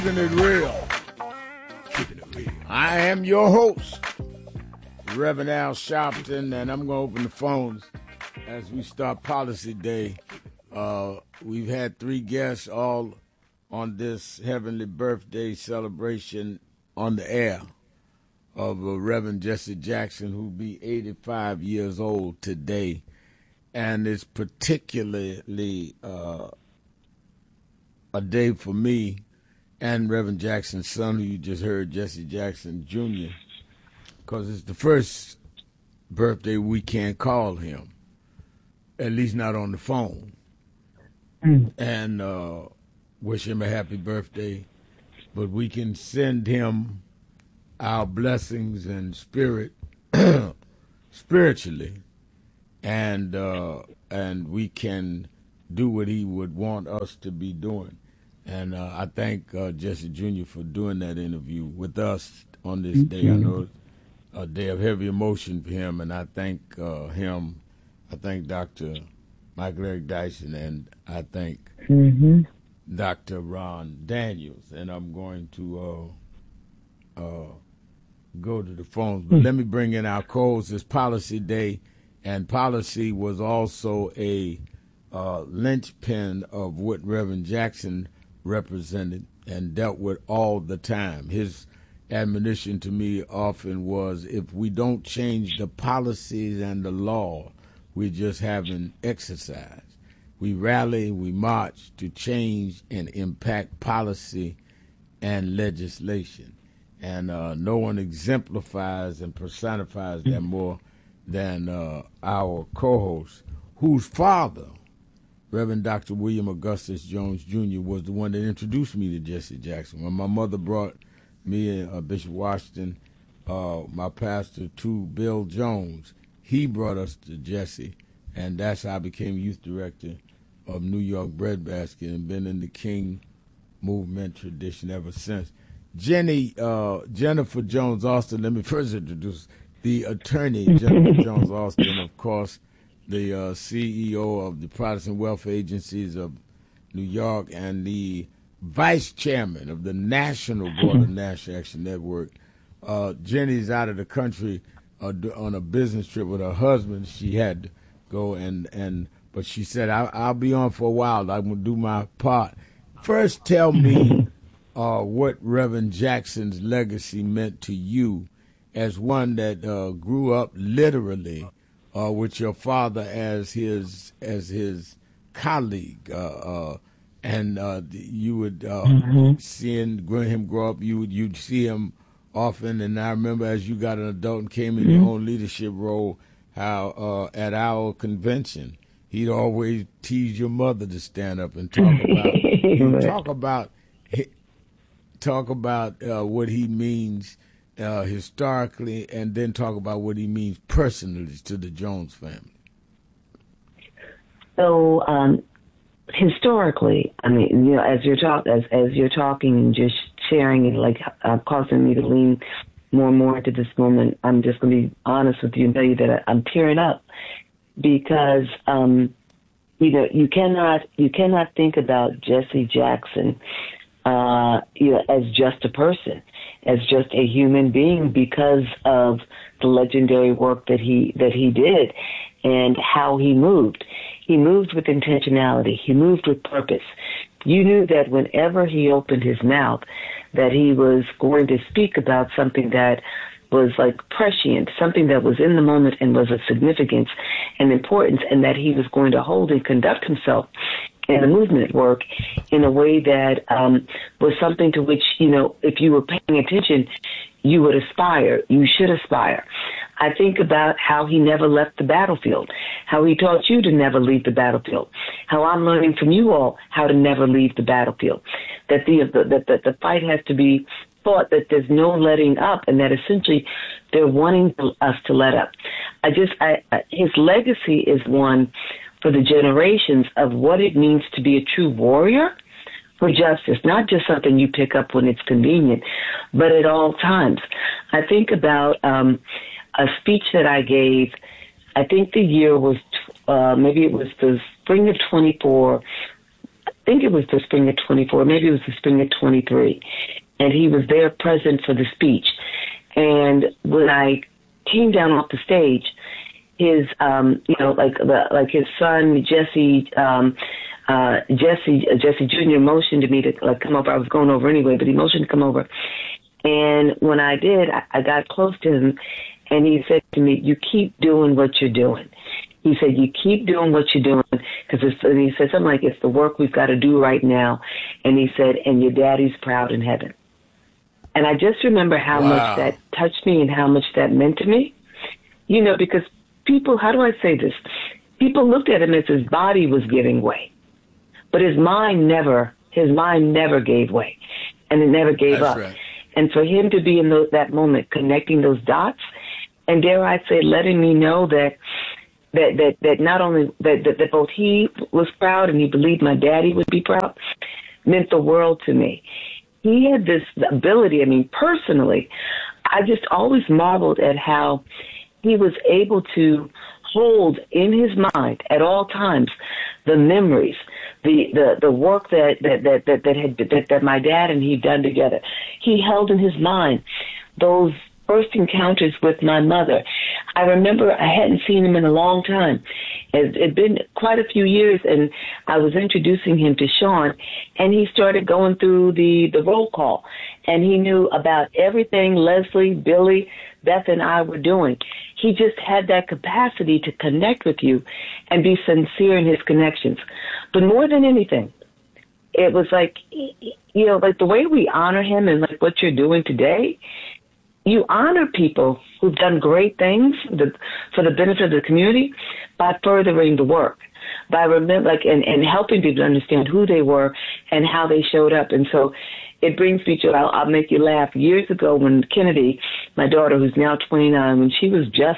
Keeping it real. I am your host, Reverend Al Sharpton, and I'm going to open the phones as we start Policy Day. We've had 3 guests all on this heavenly birthday celebration on the air of Reverend Jesse Jackson, who'll be 85 years old today. And it's particularly a day for me and Reverend Jackson's son, who you just heard, Jesse Jackson Jr., because it's the first birthday we can't call him, at least not on the phone, and wish him a happy birthday. But we can send him our blessings and spiritually, and we can do what he would want us to be doing. And I thank Jesse Jr. for doing that interview with us on this day. I know it's a day of heavy emotion for him, and I thank him. I thank Dr. Michael Eric Dyson, and I thank Dr. Ron Daniels. And I'm going to go to the phones. But let me bring in our co-host. It's Policy Day, and policy was also a linchpin of what Reverend Jackson represented and dealt with all the time. His admonition to me often was, if we don't change the policies and the law, we just haven't exercised. We rally, we march to change and impact policy and legislation. And no one exemplifies and personifies that more than our co-host, whose father, Reverend Dr. William Augustus Jones Jr., was the one that introduced me to Jesse Jackson. When my mother brought me and Bishop Washington, my pastor, to Bill Jones, he brought us to Jesse, and that's how I became youth director of New York Breadbasket and been in the King movement tradition ever since. Jennifer Jones Austin, let me first introduce the attorney, Jennifer Jones Austin, of course, the CEO of the Protestant Welfare Agencies of New York and the vice chairman of the National Board of National Action Network. Jenny's out of the country on a business trip with her husband. She had to go, but she said, I'll be on for a while. I'm going to do my part. First, tell me what Reverend Jackson's legacy meant to you as one that grew up literally with your father as his colleague, and you would see him grow up. You'd see him often, and I remember as you got an adult and came in your own leadership role, how at our convention he'd always tease your mother to stand up and talk about what he means historically, and then talk about what he means personally to the Jones family. So historically, I mean, as you're talking and just sharing it, like causing me to lean more and more into this moment, I'm just going to be honest with you and tell you that I'm tearing up because you cannot think about Jesse Jackson as just a person, as just a human being, because of the legendary work that he did and how he moved. He moved with intentionality. He moved with purpose. You knew that whenever he opened his mouth, that he was going to speak about something that was like prescient, something that was in the moment and was of significance and importance, and that he was going to hold and conduct himself in the movement work in a way that was something to which, if you were paying attention, you would aspire. You should aspire. I think about how he never left the battlefield, how he taught you to never leave the battlefield, how I'm learning from you all how to never leave the battlefield, that the fight has to be fought, that there's no letting up, and that essentially they're wanting us to let up. His legacy is one for the generations of what it means to be a true warrior for justice, not just something you pick up when it's convenient, but at all times. I think about a speech that I gave, I think the year was, maybe it was the spring of 24, think it was the spring of 24, maybe it was the spring of 23. And he was there present for the speech. And when I came down off the stage, his, like his son, Jesse Jr. motioned to me to come over. I was going over anyway, but he motioned to come over. And when I did, I got close to him, and he said to me, "You keep doing what you're doing." He said, "You keep doing what you're doing," and he said something like, "It's the work we've got to do right now." And he said, "And your daddy's proud in heaven." And I just remember how much that touched me and how much that meant to me. Because people, how do I say this? People looked at him as his body was giving way, but his mind never gave way, and it never gave up. Right. And for him to be in that moment, connecting those dots, and dare I say, letting me know that not only that both he was proud and he believed my daddy would be proud, meant the world to me. He had this ability. I mean, personally, I just always marveled at how he was able to hold in his mind at all times the memories, the work that my dad and he done together. He held in his mind those first encounters with my mother. I remember I hadn't seen him in a long time. It had been quite a few years, and I was introducing him to Sean, and he started going through the roll call, and he knew about everything Leslie, Billy, Beth, and I were doing. He just had that capacity to connect with you and be sincere in his connections. But more than anything, it was like the way we honor him and like what you're doing today, you honor people who've done great things for the benefit of the community by furthering the work, by and helping people understand who they were and how they showed up. And so it brings me to, I'll make you laugh. Years ago when Kennedy, my daughter, who's now 29, when she was just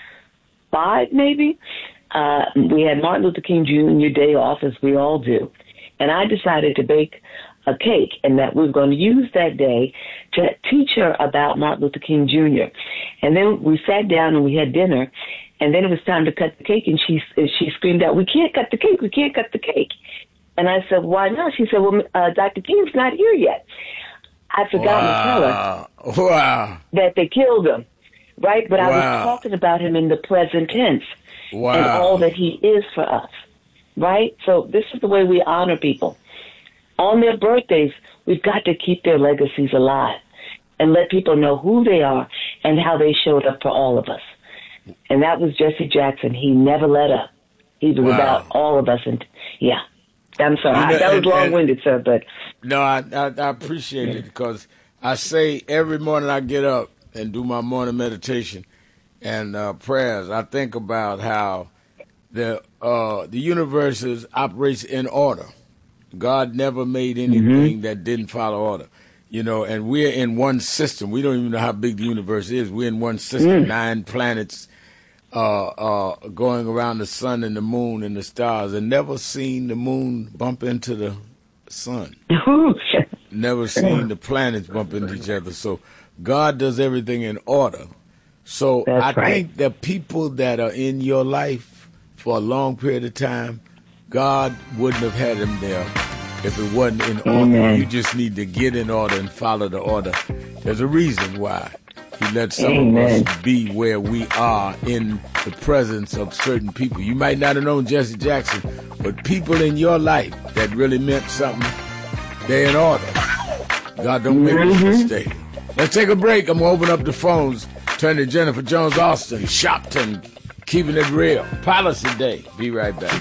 5 maybe, we had Martin Luther King Jr. Day off, as we all do. And I decided to bake a cake, and that we were going to use that day to teach her about Martin Luther King Jr. And then we sat down and we had dinner, and then it was time to cut the cake, and she screamed out, "We can't cut the cake, we can't cut the cake." And I said, "Why not?" She said, "Well, Dr. King's not here yet." I forgot to tell her that they killed him, right? But I was talking about him in the present tense and all that he is for us, right? So this is the way we honor people. On their birthdays, we've got to keep their legacies alive and let people know who they are and how they showed up for all of us. And that was Jesse Jackson. He never let up. He was about all of us. And yeah, I'm sorry. That was long-winded, sir. But no, I appreciate it, because I say every morning I get up and do my morning meditation and prayers, I think about how the universe operates in order. God never made anything that didn't follow order, and we're in one system. We don't even know how big the universe is. We're in one system, 9 planets going around the sun and the moon and the stars, and never seen the moon bump into the sun. Never seen the planets bump into each other. So God does everything in order. So I think the people that are in your life for a long period of time, God wouldn't have had them there if it wasn't in order. Amen. You just need to get in order and follow the order. There's a reason why He let some of us be where we are in the presence of certain people. You might not have known Jesse Jackson, but people in your life that really meant something, they're in order. God don't make a mistake. Let's take a break. I'm going to open up the phones. Turn to Jennifer Jones Austin, Shopton, keeping it real. Policy Day. Be right back.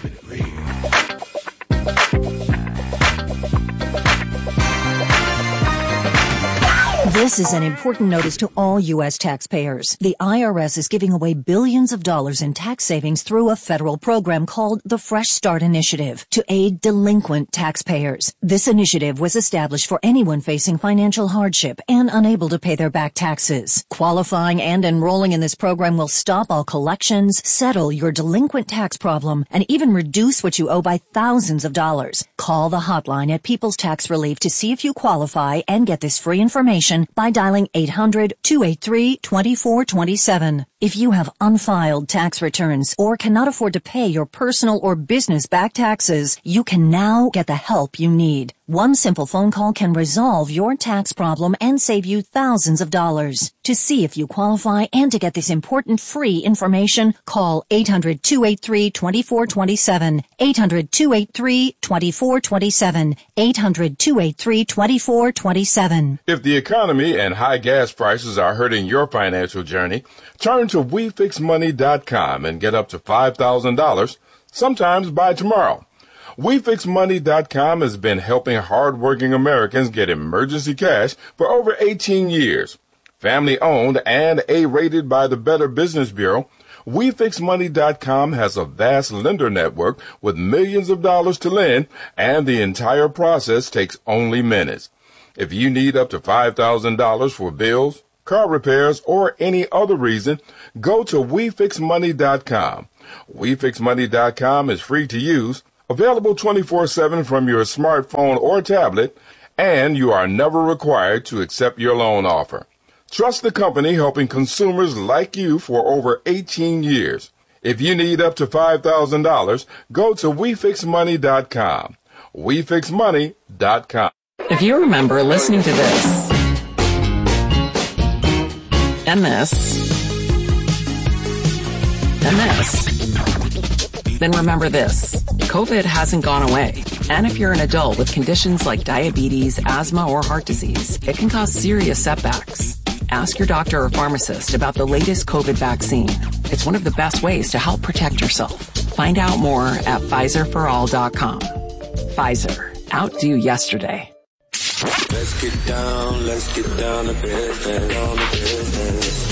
This is an important notice to all U.S. taxpayers. The IRS is giving away billions of dollars in tax savings through a federal program called the Fresh Start Initiative to aid delinquent taxpayers. This initiative was established for anyone facing financial hardship and unable to pay their back taxes. Qualifying and enrolling in this program will stop all collections, settle your delinquent tax problem, and even reduce what you owe by thousands of dollars. Call the hotline at People's Tax Relief to see if you qualify and get this free information by dialing 800-283-2427. If you have unfiled tax returns or cannot afford to pay your personal or business back taxes, you can now get the help you need. One simple phone call can resolve your tax problem and save you thousands of dollars. To see if you qualify and to get this important free information, call 800-283-2427, 800-283-2427, 800-283-2427. If the economy and high gas prices are hurting your financial journey, turn to WeFixMoney.com and get up to $5,000, sometimes by tomorrow. WeFixMoney.com has been helping hardworking Americans get emergency cash for over 18 years. Family owned and A-rated by the Better Business Bureau, WeFixMoney.com has a vast lender network with millions of dollars to lend, and the entire process takes only minutes. If you need up to $5,000 for bills, car repairs, or any other reason, go to WeFixMoney.com. WeFixMoney.com is free to use, available 24/7 from your smartphone or tablet, and you are never required to accept your loan offer. Trust the company helping consumers like you for over 18 years. If you need up to $5,000, go to WeFixMoney.com. WeFixMoney.com. If you remember listening to this, and this, and this, then remember this. COVID hasn't gone away. And if you're an adult with conditions like diabetes, asthma, or heart disease, it can cause serious setbacks. Ask your doctor or pharmacist about the latest COVID vaccine. It's one of the best ways to help protect yourself. Find out more at PfizerForAll.com. Pfizer. Outdo yesterday. Let's get down to business.